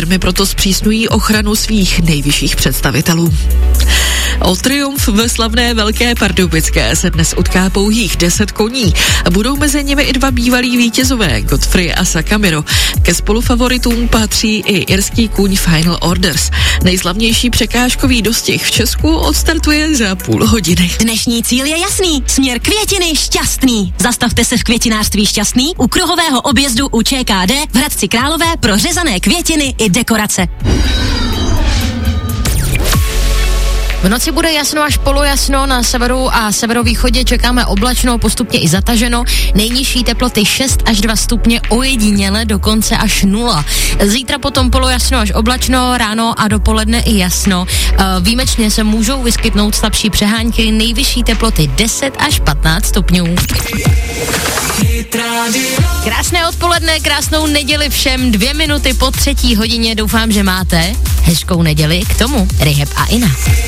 Firmy proto zpřísňují ochranu svých nejvyšších představitelů. O triumf ve slavné Velké Pardubické se dnes utká pouhých 10 koní. Budou mezi nimi i dva bývalí vítězové, Godfrey a Sakamiro. Ke spolufavoritům patří i irský kůň Final Orders. Nejslavnější překážkový dostih v Česku odstartuje za půl hodiny. Dnešní cíl je jasný. Směr Květiny Šťastný. Zastavte se v květinářství Šťastný u kruhového objezdu u ČKD v Hradci Králové pro řezané květiny i dekorace. V noci bude jasno až polojasno, na severu a severovýchodě čekáme oblačno, postupně i zataženo. Nejnižší teploty 6 až 2 stupně, ojediněle dokonce až 0. Zítra potom polojasno až oblačno, ráno a dopoledne i jasno. Výjimečně se můžou vyskytnout slabší přehánky, nejvyšší teploty 10 až 15 stupňů. Krásné odpoledne, krásnou neděli všem, 2 minuty po 3. hodině, doufám, že máte hezkou neděli, k tomu Rehab a Ina.